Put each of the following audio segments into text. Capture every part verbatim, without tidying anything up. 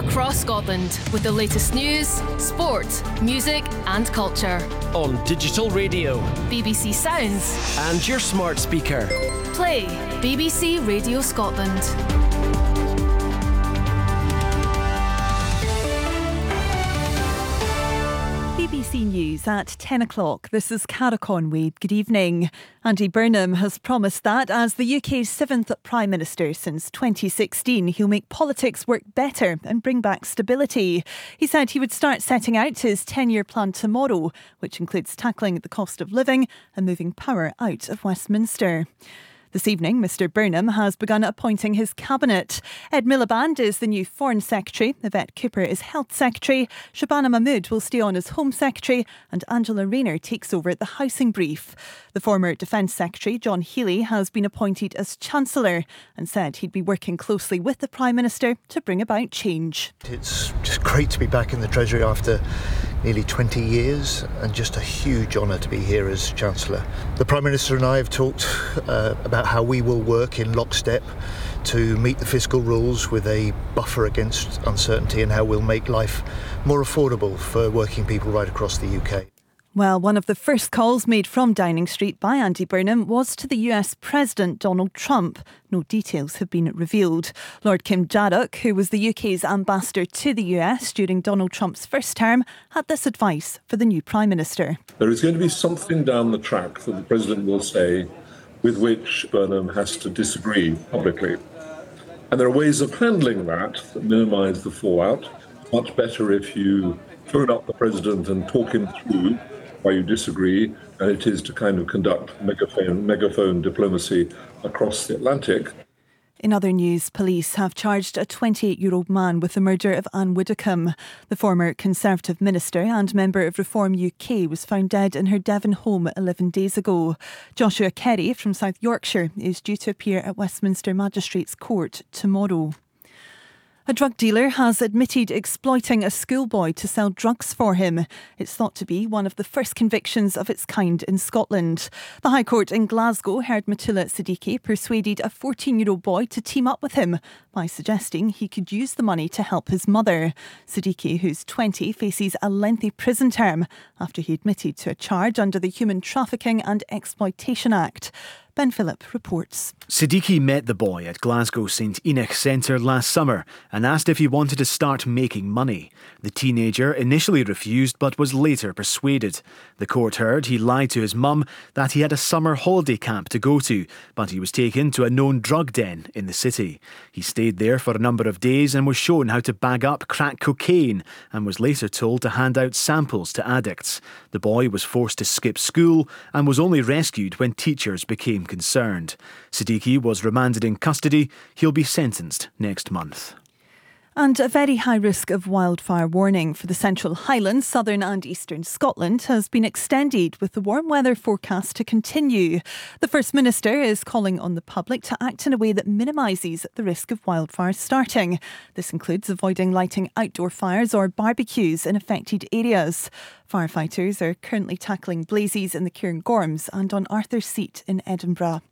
across Scotland with the latest news, sport, music and culture. On digital radio, B B C Sounds and your smart speaker. Play B B C Radio Scotland. B B C News at ten o'clock. This is Cara Conway. Good evening. Andy Burnham has promised that as the U K's seventh Prime Minister since twenty sixteen, he'll make politics work better and bring back stability. He said he would start setting out his ten-year plan tomorrow, which includes tackling the cost of living and moving power out of Westminster. This evening, Mr Burnham has begun appointing his cabinet. Ed Miliband is the new Foreign Secretary, Yvette Cooper is Health Secretary, Shabana Mahmood will stay on as Home Secretary, and Angela Rayner takes over the Housing Brief. The former Defence Secretary, John Healey, has been appointed as Chancellor and said he'd be working closely with the Prime Minister to bring about change. It's just great to be back in the Treasury after nearly twenty years, and just a huge honour to be here as Chancellor. The Prime Minister and I have talked uh, about how we will work in lockstep to meet the fiscal rules with a buffer against uncertainty, and how we'll make life more affordable for working people right across the U K. Well, one of the first calls made from Downing Street by Andy Burnham was to the U S President Donald Trump. No details have been revealed. Lord Kim Jadok, who was the U K's ambassador to the U S during Donald Trump's first term, had this advice for the new Prime Minister. There is going to be something down the track that the President will say with which Burnham has to disagree publicly. And there are ways of handling that that minimise the fallout. Much better if you phone up the President and talk him through why you disagree, than it is to kind of conduct megaphone, megaphone diplomacy across the Atlantic. In other news, police have charged a twenty-eight-year-old man with the murder of Anne Widdecombe. The former Conservative minister and member of Reform U K was found dead in her Devon home eleven days ago. Joshua Kerry from South Yorkshire is due to appear at Westminster Magistrates Court tomorrow. A drug dealer has admitted exploiting a schoolboy to sell drugs for him. It's thought to be one of the first convictions of its kind in Scotland. The High Court in Glasgow heard Matula Siddiqui persuaded a fourteen-year-old boy to team up with him by suggesting he could use the money to help his mother. Siddiqui, who's twenty, faces a lengthy prison term after he admitted to a charge under the Human Trafficking and Exploitation Act. Ben Phillip reports. Siddiqui met the boy at Glasgow St Enoch Centre last summer and asked if he wanted to start making money. The teenager initially refused but was later persuaded. The court heard he lied to his mum that he had a summer holiday camp to go to, but he was taken to a known drug den in the city. He stayed there for a number of days and was shown how to bag up crack cocaine and was later told to hand out samples to addicts. The boy was forced to skip school and was only rescued when teachers became concerned. Siddiqui was remanded in custody. He'll be sentenced next month. And a very high risk of wildfire warning for the Central Highlands, southern and eastern Scotland has been extended with the warm weather forecast to continue. The First Minister is calling on the public to act in a way that minimises the risk of wildfires starting. This includes avoiding lighting outdoor fires or barbecues in affected areas. Firefighters are currently tackling blazes in the Cairngorms and on Arthur's Seat in Edinburgh.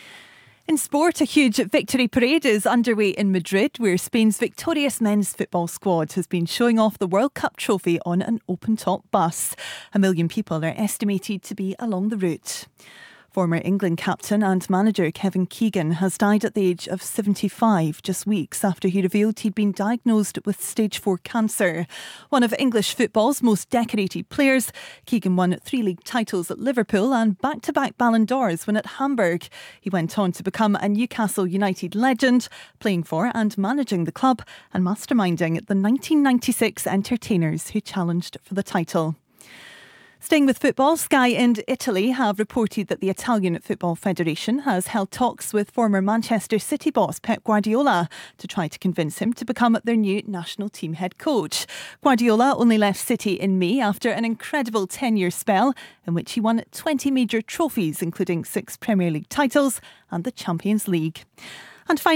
In sport, a huge victory parade is underway in Madrid, where Spain's victorious men's football squad has been showing off the World Cup trophy on an open-top bus. A million people are estimated to be along the route. Former England captain and manager Kevin Keegan has died at the age of seventy-five, just weeks after he revealed he'd been diagnosed with stage four cancer. One of English football's most decorated players, Keegan won three league titles at Liverpool and back-to-back Ballon d'Ors when at Hamburg. He went on to become a Newcastle United legend, playing for and managing the club and masterminding the nineteen ninety-six Entertainers who challenged for the title. Staying with football, Sky and Italy have reported that the Italian Football Federation has held talks with former Manchester City boss Pep Guardiola to try to convince him to become their new national team head coach. Guardiola only left City in May after an incredible ten-year spell in which he won twenty major trophies, including six Premier League titles and the Champions League. And finally,